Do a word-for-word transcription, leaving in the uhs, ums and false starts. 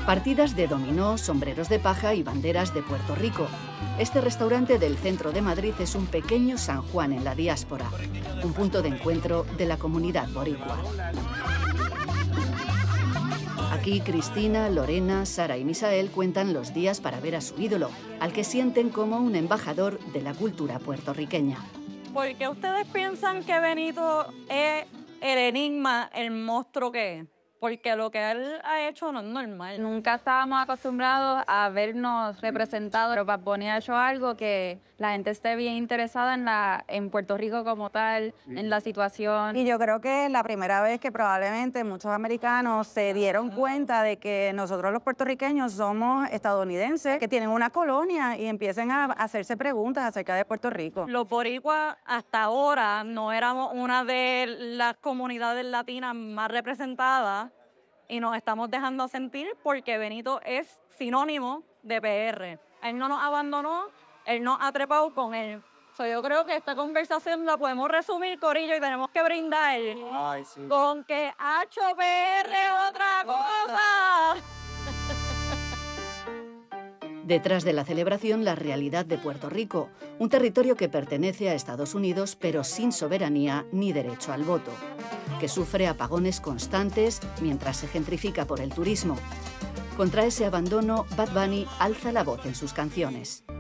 Partidas de dominó, sombreros de paja y banderas de Puerto Rico. Este restaurante del centro de Madrid es un pequeño San Juan en la diáspora, un punto de encuentro de la comunidad boricua. Aquí Cristina, Lorena, Sara y Misael cuentan los días para ver a su ídolo, al que sienten como un embajador de la cultura puertorriqueña. ¿Por qué ustedes piensan que Benito es el enigma, el monstruo que es? Porque lo que él ha hecho no es normal. Nunca estábamos acostumbrados a vernos representados, pero Bad Bunny ha hecho algo que la gente esté bien interesada en, la, en Puerto Rico como tal, en la situación. Y yo creo que es la primera vez que probablemente muchos americanos se dieron cuenta de que nosotros los puertorriqueños somos estadounidenses, que tienen una colonia y empiecen a hacerse preguntas acerca de Puerto Rico. Los boricuas hasta ahora no éramos una de las comunidades latinas más representadas y nos estamos dejando sentir porque Benito es sinónimo de P R. Él no nos abandonó, él nos ha trepado con él. So, yo creo que esta conversación la podemos resumir, corillo, y tenemos que brindar Ay, sí. con que Hacho P R es otra cosa. Detrás de la celebración, la realidad de Puerto Rico, un territorio que pertenece a Estados Unidos pero sin soberanía ni derecho al voto, que sufre apagones constantes mientras se gentrifica por el turismo. Contra ese abandono, Bad Bunny alza la voz en sus canciones.